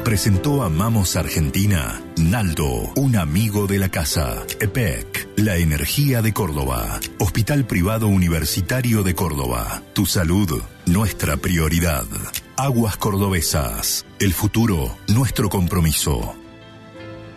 presentó Amamos Argentina. Naldo, un amigo de la casa. EPEC, la energía de Córdoba. Hospital Privado Universitario de Córdoba. Tu salud, nuestra prioridad. Aguas Cordobesas, el futuro, nuestro compromiso.